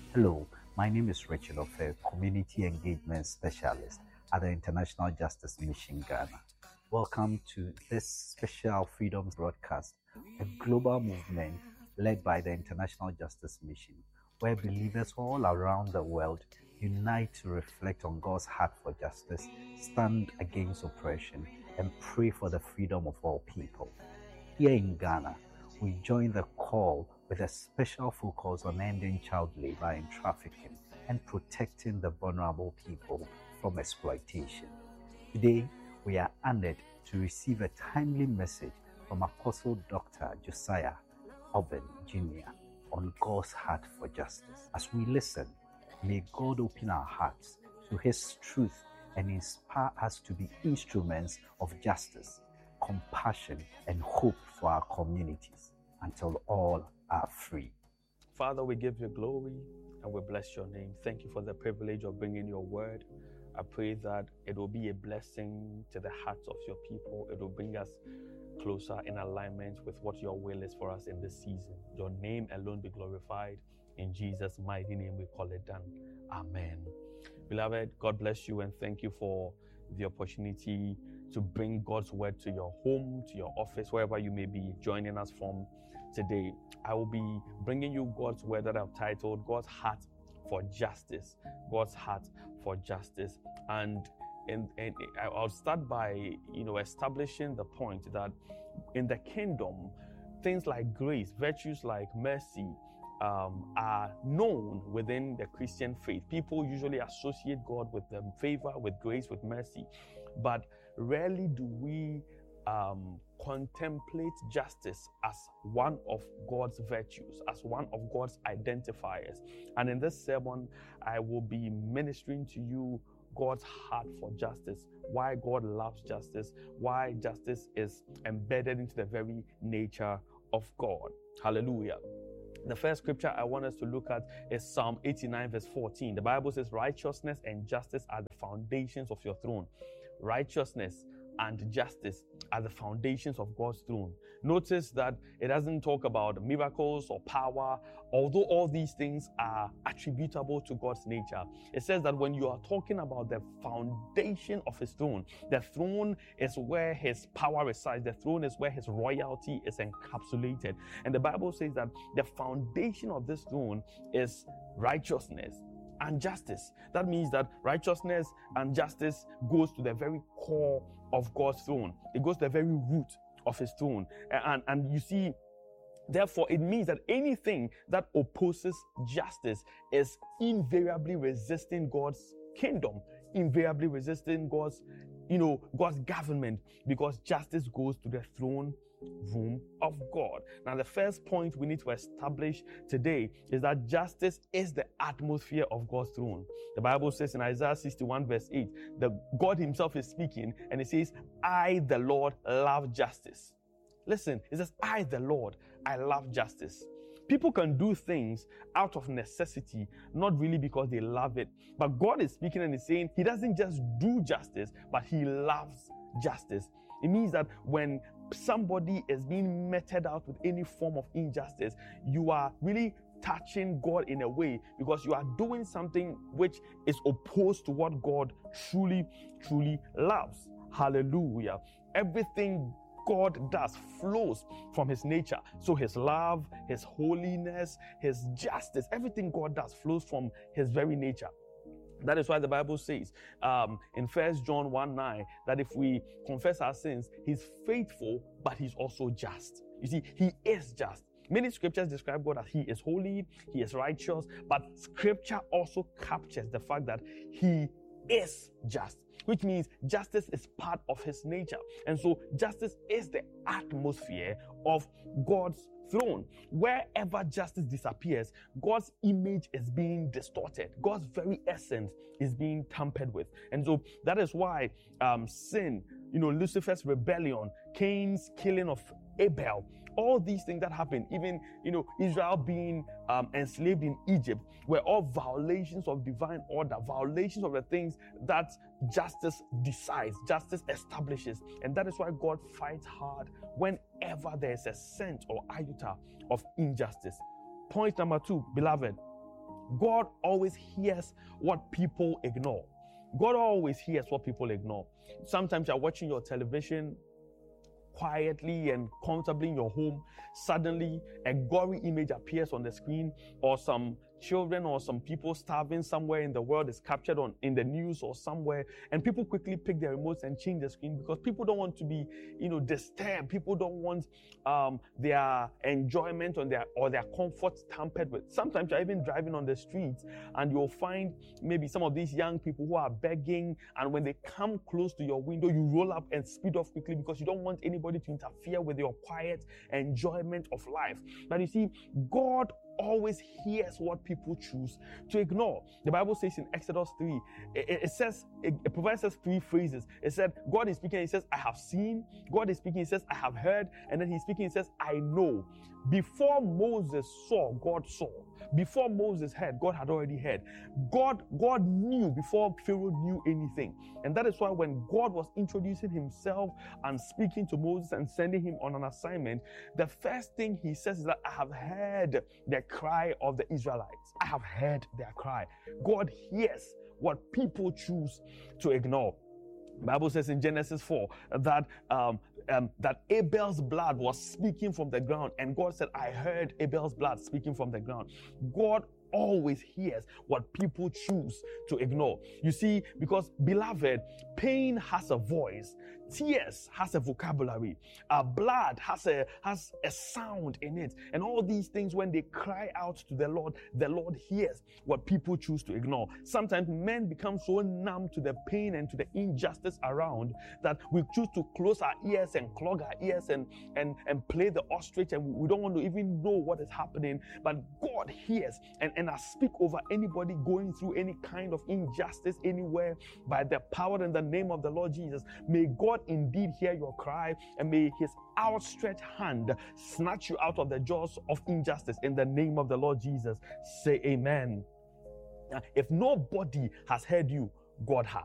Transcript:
Hello, my name is Richard Ofe, Community Engagement Specialist at the International Justice Mission Ghana. Welcome to this special Freedom broadcast, a global movement led by the International Justice Mission, where believers all around the world unite to reflect on God's heart for justice, stand against oppression, and pray for the freedom of all people. Here in Ghana, we join the call with a special focus on ending child labor and trafficking and protecting the vulnerable people from exploitation. Today, we are honored to receive a timely message from Apostle Dr. Josiah Oben Jr. on God's heart for justice. As we listen, may God open our hearts to His truth and inspire us to be instruments of justice, compassion, and hope for our communities until all are free. Father, we give you glory and we bless your name. Thank you for the privilege of bringing your word. I pray that it will be a blessing to the hearts of your people. It will bring us closer in alignment with what your will is for us in this season. Your name alone be glorified. In Jesus' mighty name we call it done. Amen. Beloved, God bless you and thank you for the opportunity to bring God's word to your home, to your office, wherever you may be joining us from today. I will be bringing you God's word that I've titled God's Heart for Justice. God's Heart for Justice. And I'll start by establishing the point that in the kingdom, things like grace, virtues like mercy, are known within the Christian faith. People usually associate God with favor, with grace, with mercy, but rarely do we contemplate justice as one of God's virtues, as one of God's identifiers. And in this sermon, I will be ministering to you God's heart for justice, why God loves justice, why justice is embedded into the very nature of God. Hallelujah. The first scripture I want us to look at is Psalm 89 verse 14. The Bible says, righteousness and justice are the foundations of your throne. Righteousness and justice are the foundations of God's throne. Notice that it doesn't talk about miracles or power, although all these things are attributable to God's nature. It says that when you are talking about the foundation of His throne, the throne is where His power resides. The throne is where His royalty is encapsulated. And the Bible says that the foundation of this throne is righteousness and justice. That means that righteousness and justice goes to the very core of God's throne. It goes to the very root of His throne. And you see, therefore, it means that anything that opposes justice is invariably resisting God's kingdom, invariably resisting God's government, because justice goes to the throne room of God. Now, the first point we need to establish today is that justice is the atmosphere of God's throne. The Bible says in Isaiah 61 verse 8, that God Himself is speaking, and He says, I, the Lord, love justice. Listen, it says, I, the Lord, I love justice. People can do things out of necessity, not really because they love it. But God is speaking and He's saying He doesn't just do justice, but He loves justice. It means that when somebody is being meted out with any form of injustice, you are really touching God in a way, because you are doing something which is opposed to what God truly, truly loves. Hallelujah. Everything God does flows from His nature. So His love, His holiness, His justice, everything God does flows from His very nature. That is why the Bible says in 1 John 1:9 that if we confess our sins, He's faithful, but He's also just. You see, He is just. Many scriptures describe God as He is holy, He is righteous, but scripture also captures the fact that He is just, which means justice is part of His nature. And so justice is the atmosphere of God's throne. Wherever justice disappears, God's image is being distorted. God's very essence is being tampered with. And so that is why sin, Lucifer's rebellion, Cain's killing of Abel, all these things that happened, even, Israel being enslaved in Egypt, were all violations of divine order, violations of the things that justice decides, justice establishes. And that is why God fights hard whenever there is a scent or iota of injustice. Point number 2, beloved, God always hears what people ignore. God always hears what people ignore. Sometimes you're watching your television quietly and comfortably in your home. Suddenly, a gory image appears on the screen, or some children or some people starving somewhere in the world is captured in the news or somewhere, and people quickly pick their remotes and change the screen because people don't want to be, disturbed. People don't want their enjoyment or their comfort tampered with. Sometimes you're even driving on the streets and you'll find maybe some of these young people who are begging, and when they come close to your window, you roll up and speed off quickly because you don't want anybody to interfere with your quiet enjoyment of life. But you see, God always hears what people choose to ignore. The Bible says in Exodus 3, it provides us three phrases. It said, God is speaking, he says, I have seen. God is speaking, he says, I have heard. And then he's speaking, he says, I know. Before Moses saw, God saw. Before Moses heard, God had already heard. God knew before Pharaoh knew anything. And that is why when God was introducing himself and speaking to Moses and sending him on an assignment, the first thing he says is that I have heard the cry of the Israelites. I have heard their cry. God hears what people choose to ignore. The Bible says in Genesis 4 that Abel's blood was speaking from the ground, and God said, I heard Abel's blood speaking from the ground. God always hears what people choose to ignore. You see, because beloved, pain has a voice. Tears has a vocabulary. Blood has a sound in it. And all these things, when they cry out to the Lord hears what people choose to ignore. Sometimes men become so numb to the pain and to the injustice around that we choose to close our ears and clog our ears and play the ostrich, and we don't want to even know what is happening. But God hears, and I speak over anybody going through any kind of injustice anywhere by the power and the name of the Lord Jesus. May God indeed hear your cry, and may his outstretched hand snatch you out of the jaws of injustice in the name of the Lord Jesus. Say amen. Now, if nobody has heard you, God has.